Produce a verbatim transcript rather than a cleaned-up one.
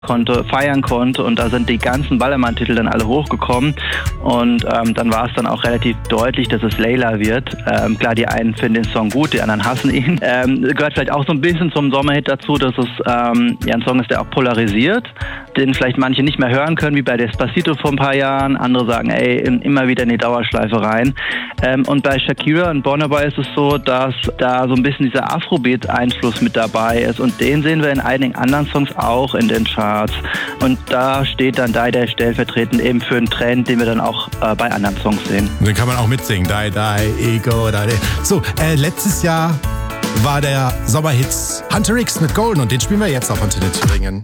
konnte, feiern konnte und da sind die ganzen Ballermann-Titel dann alle hochgekommen und ähm, dann war es dann auch relativ deutlich, dass es Layla wird. Ähm, klar, die einen finden den Song gut, die anderen hassen ihn. Ähm, gehört vielleicht auch so ein bisschen zum Sommerhit dazu, dass es ähm, ja ein Song ist, der auch polarisiert, den vielleicht manche nicht mehr hören können, wie bei Despacito vor ein paar Jahren. Andere sagen, ey, immer wieder in die Dauerschleife rein. Ähm, und bei Shakira und Burna Boy ist es so, dass da so ein bisschen dieser Afrobeat-Einfluss mit dabei ist und den sehen wir in einigen anderen Songs auch in den Charts. Und da steht dann Die Die stellvertretend eben für einen Trend, den wir dann auch äh, bei anderen Songs sehen. Und den kann man auch mitsingen. Die Die, Ego, Die Die. So, äh, letztes Jahr war der Sommerhit Hunter X mit Golden und den spielen wir jetzt auf Antenne Thüringen.